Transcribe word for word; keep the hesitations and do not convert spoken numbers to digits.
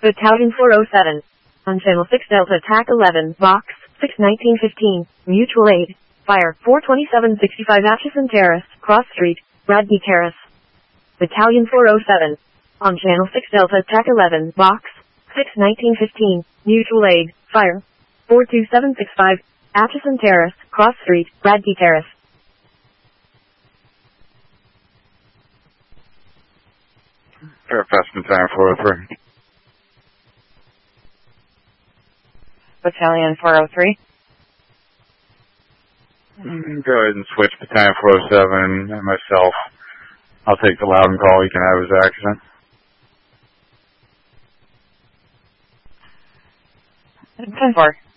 Battalion four oh seven. On Channel six Delta T A C eleven, Box, six nineteen fifteen, Mutual Aid. Fire, four twenty-seven sixty-five Atchison Terrace, Cross Street, Bradley Terrace. Battalion four oh seven. On Channel six Delta T A C eleven, Box, six nineteen fifteen, Mutual Aid. Fire, four two seven six five, Atchison Terrace, Cross Street, Bradley Terrace. Fairfax Battalion four oh three. Battalion four oh three. Mm, go ahead and switch Battalion four oh seven and myself. I'll take the Loudon call. You can have his accident. ten four.